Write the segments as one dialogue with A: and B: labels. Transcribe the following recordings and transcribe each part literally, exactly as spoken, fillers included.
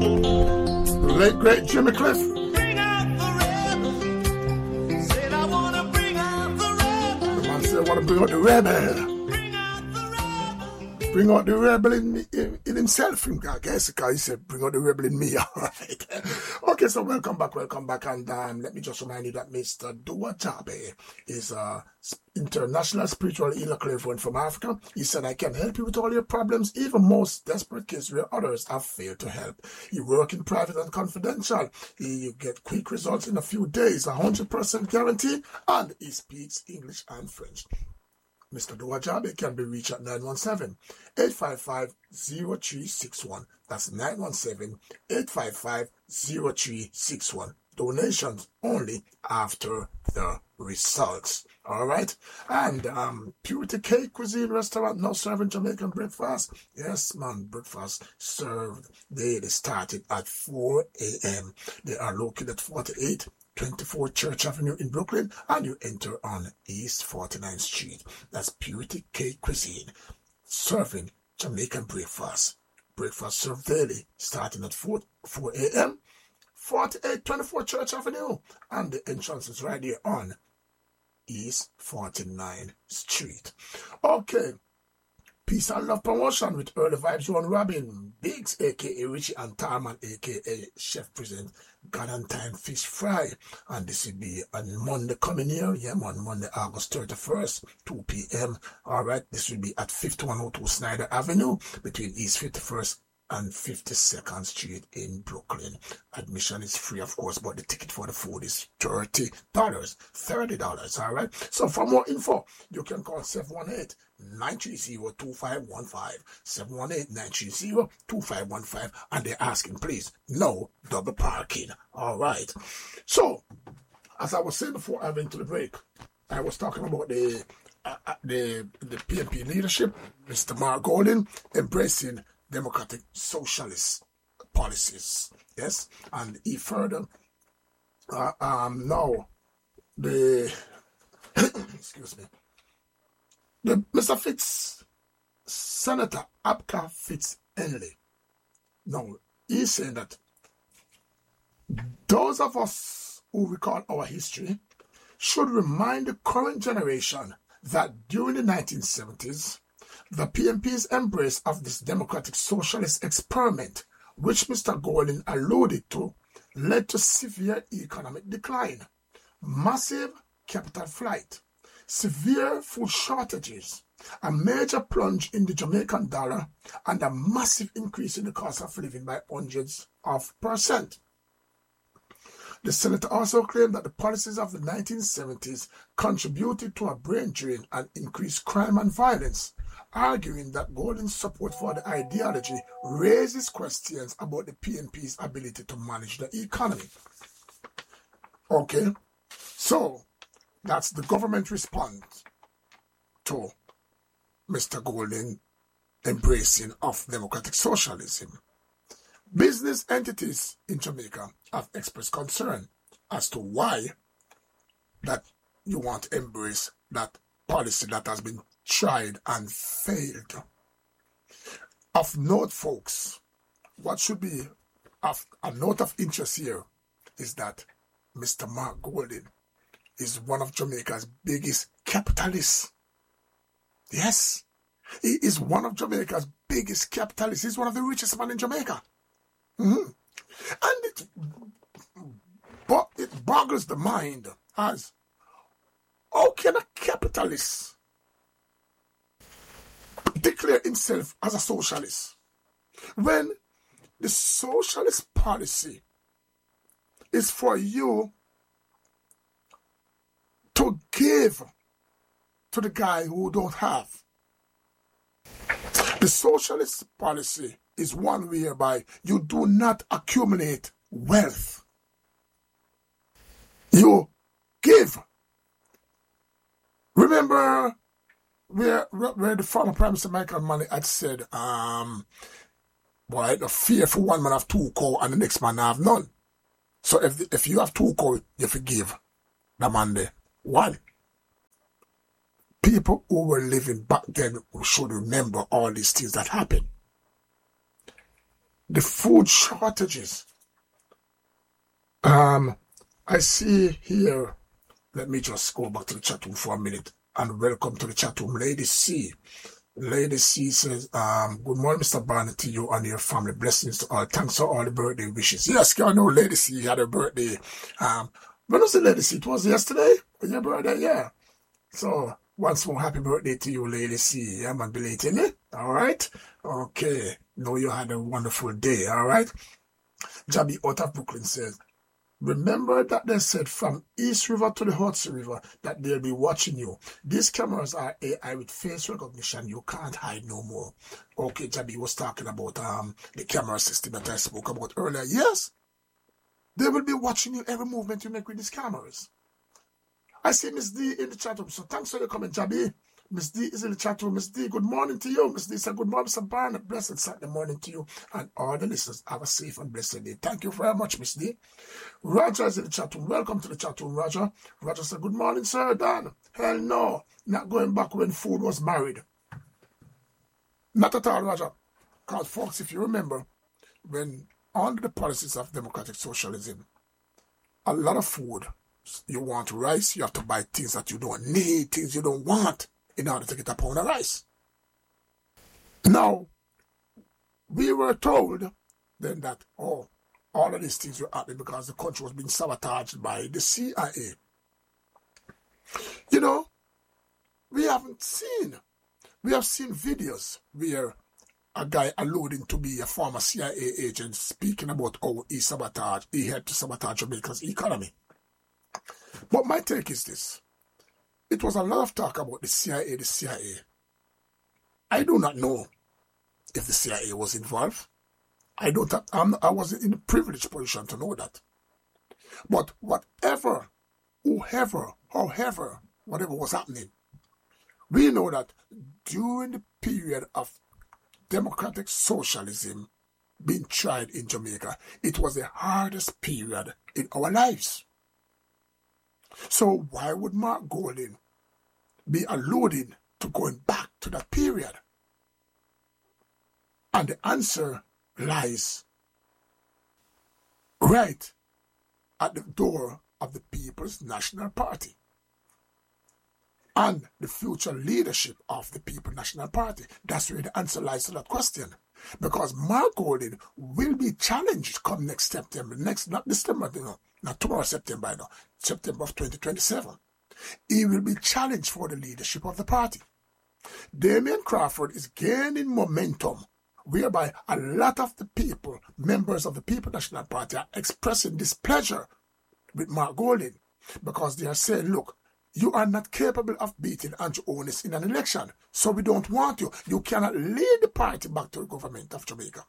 A: Late great Jimmy Cliff.
B: Bring out the rebel. Said I wanna bring out the rebel.
A: The man said I wanna bring out the rebel.
B: Bring out the rebel.
A: Bring out the rebel in, me, in, in himself. I guess because he said bring out the rebel in me. All right. Okay, so welcome back, welcome back. And um, let me just remind you that Mister Dua Jabe is a international spiritual healer clairvoyant from Africa. He said, I can help you with all your problems, even most desperate cases where others have failed to help. You work in private and confidential. You get quick results in a few days, one hundred percent guarantee, and he speaks English and French. Mister Dua Jabe can be reached at nine one seven, eight five five, zero three six one. That's nine one seven, eight five five, zero three six one. Donations only after the results. All right. And um, Purity Cake Cuisine Restaurant now serving Jamaican breakfast. Yes, man, breakfast served daily started at four a.m. They are located at forty-eight twenty-four Church Avenue in Brooklyn, and you enter on East forty-ninth Street. That's Purity Cake Cuisine serving Jamaican breakfast. Breakfast served daily starting at four a.m. forty-eight twenty-four Church Avenue, and the entrance is right there on East forty-ninth Street. Okay. Peace and Love Promotion with Early Vibes One Robin Biggs, aka Richie, and Tarman, aka Chef Present God and Time Fish Fry. And this will be on Monday coming here. Yeah, on Monday, August thirty-first, two p.m. All right. This will be at fifty-one oh two Snyder Avenue between East fifty-first and fifty-second Street in Brooklyn. Admission is free, of course, but the ticket for the food is thirty dollars. thirty dollars, all right? So for more info, you can call seven one eight, nine three zero, two five one five, seven one eight, nine three zero, two five one five, and they're asking, please, no double parking, all right? So, as I was saying before I went to the break, I was talking about the, uh, the, the P N P leadership, Mister Mark Golding, embracing democratic socialist policies, yes, and he further uh, um now the excuse me the Mister Fitz, Senator Abka Fitz Henley. Now he's saying that those of us who recall our history should remind the current generation that during the nineteen seventies, the P N P's embrace of this democratic socialist experiment, which Mister Golding alluded to, led to severe economic decline, massive capital flight, severe food shortages, a major plunge in the Jamaican dollar, and a massive increase in the cost of living by hundreds of percent. The senator also claimed that the policies of the nineteen seventies contributed to a brain drain and increased crime and violence, arguing that Golding's support for the ideology raises questions about the P N P's ability to manage the economy. Okay, so that's the government response to Mister Golding embracing of democratic socialism. Business entities in Jamaica have expressed concern as to why that you want to embrace that policy that has been tried and failed. Of note, folks, what should be of a note of interest here is that Mister Mark Golding is one of Jamaica's biggest capitalists. Yes, he is one of Jamaica's biggest capitalists. He's one of the richest men in Jamaica. Mm-hmm. And it, but it boggles the mind as, how can a capitalist declare himself as a socialist when the socialist policy is for you to give to the guy who don't have? The socialist policy is one whereby you do not accumulate wealth. You give. Remember where, where the former Prime Minister Michael Manley had said, um, boy, the fear for one man have two cow and the next man have none. So if if you have two cow, you forgive the man there one. People who were living back then should remember all these things that happened. the food shortages. Um, I see here, let me just go back to the chat room for a minute, and welcome to the chat room, Lady C. Lady C says, um, good morning, Mister Barnett, to you and your family. Blessings to all. Thanks for all the birthday wishes. Yes, I know Lady C had a birthday. Um, when was the Lady C? It was yesterday? Was your birthday? Yeah. So, once more, happy birthday to you, Lady C. Yeah, man, belatedly. All right? Okay. Know you had a wonderful day. All right? Jabby out of Brooklyn says, remember that they said from East River to the Hudson River that they'll be watching you. These cameras are A I with face recognition. You can't hide no more. Okay, Jabby was talking about um the camera system that I spoke about earlier. Yes, they will be watching you every movement you make with these cameras. I see Miss D in the chat room, so thanks for your comment, Jabby. Miss D is in the chat room. Miss D, good morning to you. Miss D said, good morning, Mister Barnett. Blessed Saturday morning to you and all the listeners. Have a safe and blessed day. Thank you very much, Miss D. Roger is in the chat room. Welcome to the chat room, Roger. Roger said, good morning, sir, Dan. Hell no. Not going back when food was married. Not at all, Roger. Because, folks, if you remember, when under the policies of democratic socialism, a lot of food, you want rice, you have to buy things that you don't need, things you don't want, in order to get a pound of rice. Now, we were told then that, oh, all of these things were happening because the country was being sabotaged by the C I A. You know, we haven't seen, we have seen videos where a guy alluding to be a former C I A agent speaking about how he sabotaged, he helped to sabotage Jamaica's economy. But my take is this. It was a lot of talk about the C I A, the C I A. I do not know if the C I A was involved. I don't have, I'm, I wasn't in a privileged position to know that. But whatever, whoever, however, whatever was happening, we know that during the period of democratic socialism being tried in Jamaica, it was the hardest period in our lives. So why would Mark Golding be alluding to going back to that period? And the answer lies right at the door of the People's National Party and the future leadership of the People's National Party. That's where the answer lies to that question. Because Mark Golding will be challenged come next September, next, not December, you know, not tomorrow, September, you know, September of twenty twenty-seven. He will be challenged for the leadership of the party. Damian Crawford is gaining momentum, whereby a lot of the people, members of the People's National Party, are expressing displeasure with Mark Golding because they are saying, look, you are not capable of beating Andrew Holness in an election, so we don't want you. You cannot lead the party back to the government of Jamaica.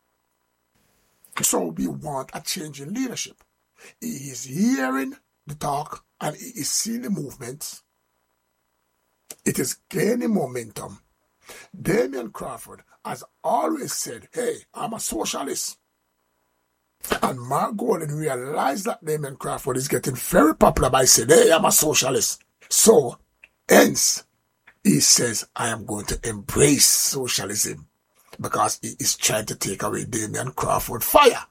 A: So we want a change in leadership. He is hearing the talk and he is seeing the movements. It is gaining momentum. Damian Crawford has always said, hey, I'm a socialist. And Mark Golding realized that Damian Crawford is getting very popular by saying, hey, I'm a socialist. So, hence, he says, I am going to embrace socialism because he is trying to take away Damian Crawford's fire.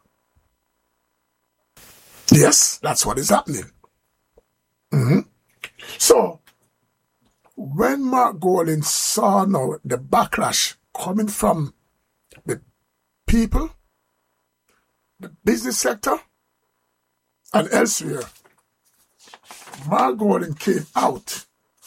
A: Yes, that's what is happening. Mm-hmm. So, when Mark Golding saw now the backlash coming from the people, the business sector, and elsewhere, Mark Golding came out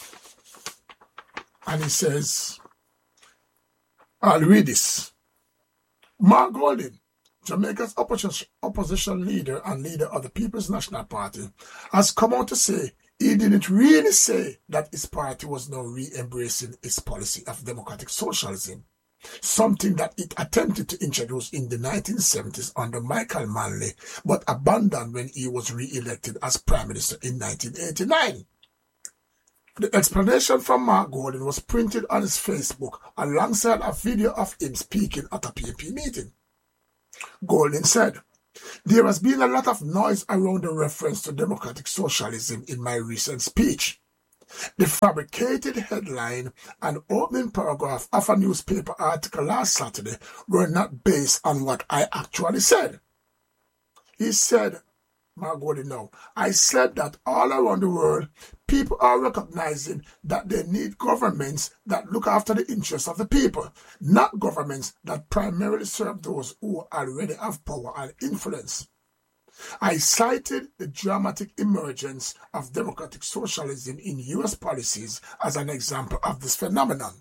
A: and he says, I'll read this. Mark Golding, Jamaica's opposition, opposition leader and leader of the People's National Party, has come out to say he didn't really say that his party was now re-embracing its policy of democratic socialism, something that it attempted to introduce in the nineteen seventies under Michael Manley, but abandoned when he was re-elected as Prime Minister in nineteen eighty-nine. The explanation from Mark Golding was printed on his Facebook alongside a video of him speaking at a P N P meeting. Golding said, there has been a lot of noise around the reference to democratic socialism in my recent speech. The fabricated headline and opening paragraph of a newspaper article last Saturday were not based on what I actually said. He said, Mark Golding now, I said that all around the world, people are recognizing that they need governments that look after the interests of the people, not governments that primarily serve those who already have power and influence. I cited the dramatic emergence of democratic socialism in U S policies as an example of this phenomenon.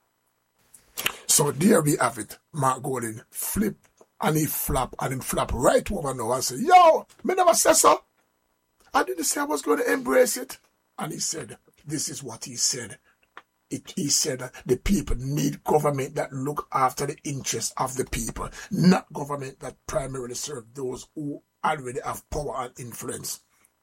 A: So there we have it. Mark Golding flip and he flap and he flap right over now and say, yo, me never said so. I didn't say I was going to embrace it. And he said, this is what he said. It, he said that the people need government that look after the interests of the people, not government that primarily serve those who already have power and influence.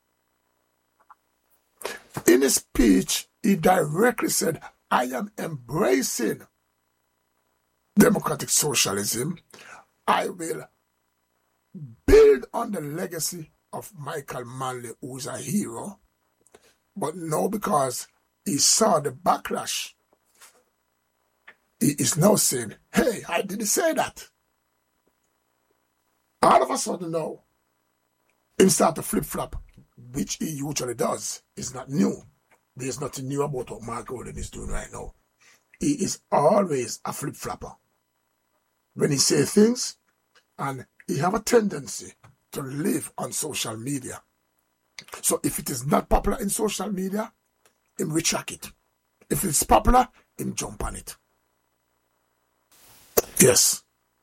A: In his speech, he directly said, I am embracing democratic socialism. I will build on the legacy of Michael Manley, who is a hero, but now because he saw the backlash, he is now saying, hey, I didn't say that. All of a sudden now, he start to flip-flop, which he usually does. It's not new. There's nothing new about what Mark Golding is doing right now. He is always a flip-flopper. When he says things, and he have a tendency to live on social media. So if it is not popular in social media, him retract it. If it's popular, him jump on it. Yes.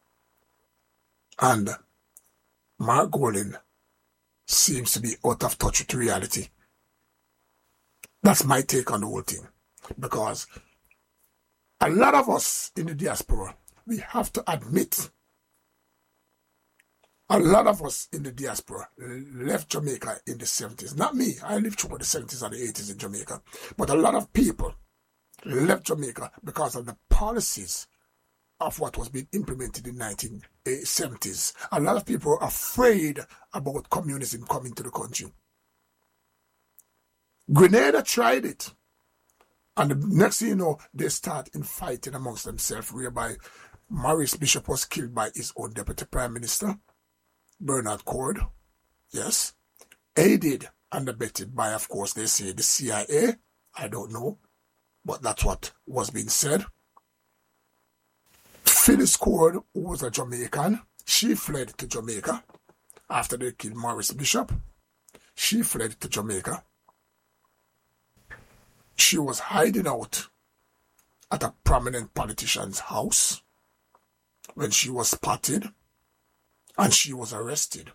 A: And Mark Golding seems to be out of touch with reality. That's my take on the whole thing. Because a lot of us in the diaspora, we have to admit, a lot of us in the diaspora left Jamaica in the seventies. Not me, I lived through the seventies and the eighties in Jamaica. But a lot of people left Jamaica because of the policies of what was being implemented in the nineteen seventies. A lot of people are afraid about communism coming to the country. Grenada tried it. And the next thing you know, they start in fighting amongst themselves, whereby Maurice Bishop was killed by his own deputy prime minister, Bernard Cord. Yes. Aided and abetted by, of course, they say the C I A. I don't know. But that's what was being said. Phyllis Cord, who was a Jamaican, she fled to Jamaica after they killed Maurice Bishop. She fled to Jamaica. She was hiding out at a prominent politician's house when she was spotted and she was arrested.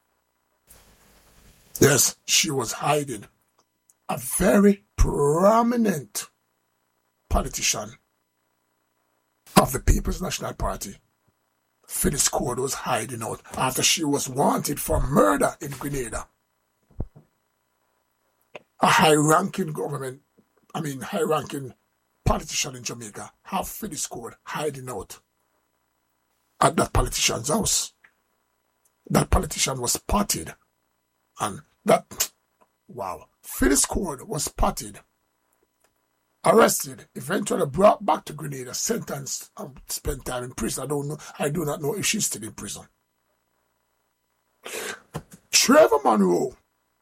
A: Yes, she was hiding. A very prominent politician of the People's National Party, Phyllis Cord, was hiding out after she was wanted for murder in Grenada. A high-ranking government, I mean high-ranking politician in Jamaica, have Phyllis Cord hiding out at that politician's house. That politician was spotted, and that, wow, Phyllis Cord was spotted, arrested, eventually brought back to Grenada, sentenced, and spent time in prison. I don't know. I do not know if she's still in prison. Trevor Monroe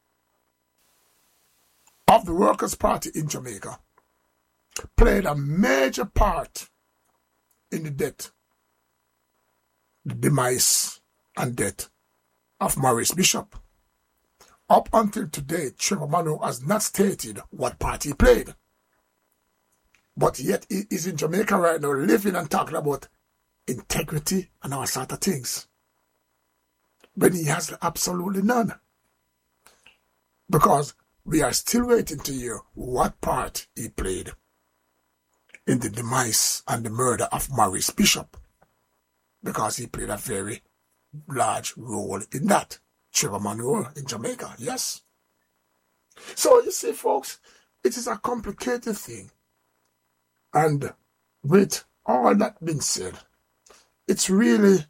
A: of the Workers' Party in Jamaica played a major part in the death, the demise and death of Maurice Bishop. Up until today, Trevor Monroe has not stated what part he played. But yet he is in Jamaica right now living and talking about integrity and all sort of things. But he has absolutely none. Because we are still waiting to hear what part he played in the demise and the murder of Maurice Bishop. Because he played a very large role in that. Trevor Monroe in Jamaica, yes. So you see, folks, it is a complicated thing. And with all that being said, it's really,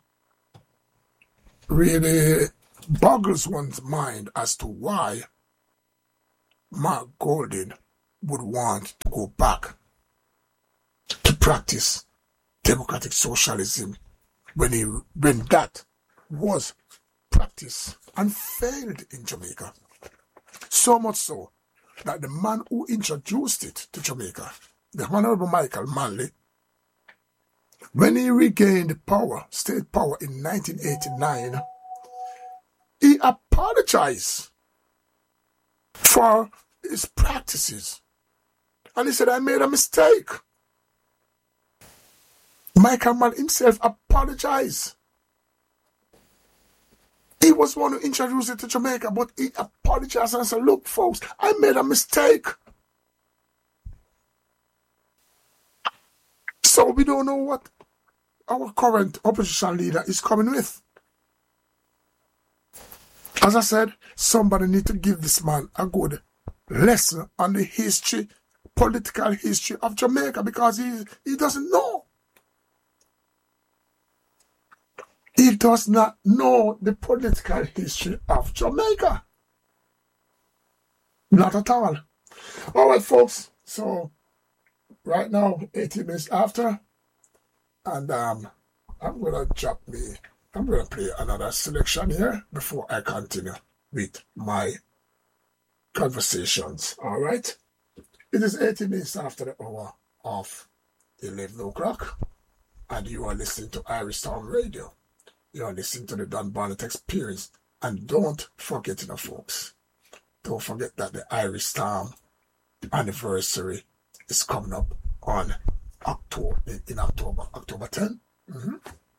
A: really boggles one's mind as to why Mark Golding would want to go back to practice democratic socialism when he when that was practiced and failed in Jamaica. So much so that the man who introduced it to Jamaica, the Honorable Michael Manley, when he regained power, state power in nineteen eighty-nine, he apologized for his practices. And he said, I made a mistake. Michael Mann himself apologized. He was one who introduced it to Jamaica, but he apologized and said, look, folks, I made a mistake. So we don't know what our current opposition leader is coming with. As I said, somebody need to give this man a good lesson on the history, political history of Jamaica, because he, he doesn't know. He does not know the political history of Jamaica. Not at all. All right, folks. So, right now, eighteen minutes after, and um, I'm going to drop me, I'm going to play another selection here before I continue with my conversations. All right? It is eighteen minutes after the hour of eleven o'clock, and you are listening to Irish Storm Radio. You are listening to the Don Barnett Experience. And don't forget, you know, folks, don't forget that the Irish Storm anniversary is coming up on October, in October, October tenth. Mm-hmm.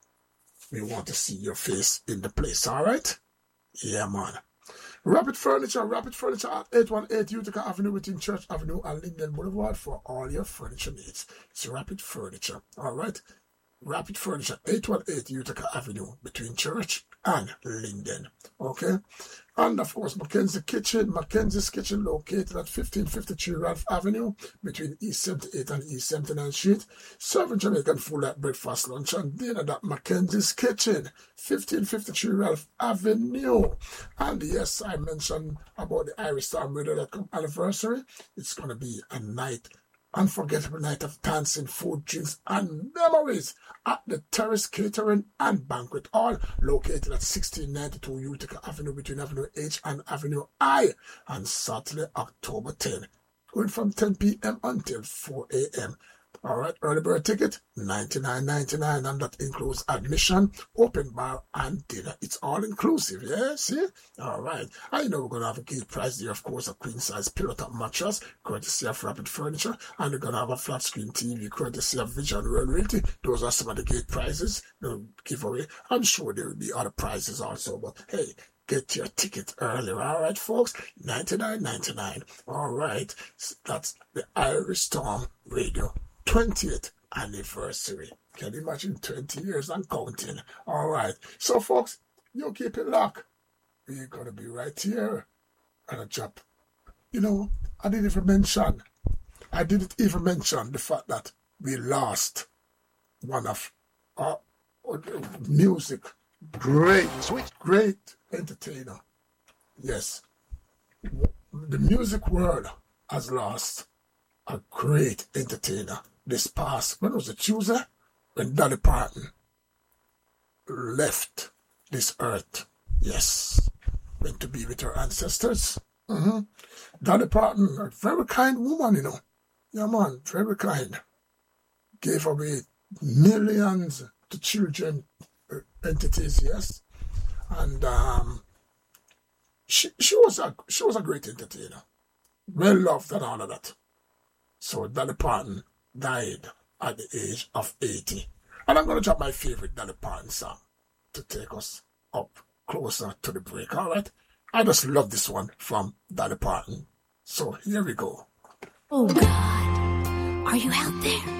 A: We want to see your face in the place, all right? Yeah, man. Rapid Furniture, Rapid Furniture at eight one eight Utica Avenue between Church Avenue and Linden Boulevard for all your furniture needs. It's Rapid Furniture, all right? Rapid Furniture, eight one eight Utica Avenue between Church and Linden, okay? And of course, Mackenzie Kitchen, Mackenzie's Kitchen, located at fifteen fifty-three Ralph Avenue between East seventy-eight and East seventy-ninth Street. Serving Jamaican food like breakfast, lunch, and dinner at Mackenzie's Kitchen, fifteen fifty-three Ralph Avenue. And yes, I mentioned about the Irish Storm Radio dot com anniversary. It's going to be a night, unforgettable night of dancing, food, drinks, and memories at the Terrace Catering and Banquet Hall, located at sixteen ninety-two Utica Avenue between Avenue H and Avenue I, on Saturday, October tenth, going from ten p.m. until four a.m. All right, early bird ticket, ninety-nine ninety-nine, and that includes admission, open bar, and dinner. It's all inclusive, yeah, see? All right. I know we're going to have a gate price there, of course, a queen-size pillow-top mattress, courtesy of Rapid Furniture, and we're going to have a flat-screen T V, courtesy of Vision World Realty. Those are some of the gate prizes, the giveaway. I'm sure there will be other prizes also, but hey, get your ticket earlier, all right, folks? ninety-nine ninety-nine. All right. That's the Irish Storm Radio twentieth anniversary. Can you imagine twenty years and counting? All right. So, folks, you keep it locked. We're going to be right here on a job. You know, I didn't even mention, I didn't even mention the fact that we lost one of our music great, great entertainer. Yes. The music world has lost a great entertainer. This past, when was it, Tuesday? When Dolly Parton left this earth. Yes. Went to be with her ancestors. Mm-hmm. Dolly Parton, a very kind woman, you know. Yeah, man, very kind. Gave away millions to children uh, entities, yes. And um, she she was a she was a great entertainer. Well loved and all of that. So Dolly Parton died at the age of eighty. And I'm going to drop my favorite Dolly Parton song to take us up closer to the break, all right? I just love this one from Dolly Parton. So here we go.
C: Oh, God. Are you out there?